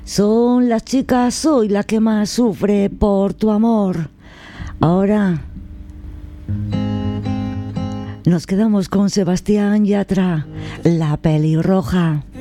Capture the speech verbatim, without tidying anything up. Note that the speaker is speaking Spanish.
Son las chicas, soy la que más sufre por tu amor. Ahora nos quedamos con Sebastián Yatra, La pelirroja.